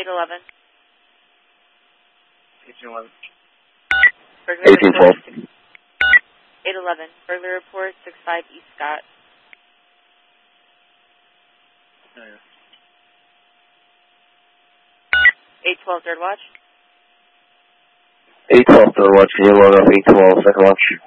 811. 1812. 811. Burglar report, 65 East Scott. 812, third watch. 812, third watch. Can you load up 812, second watch?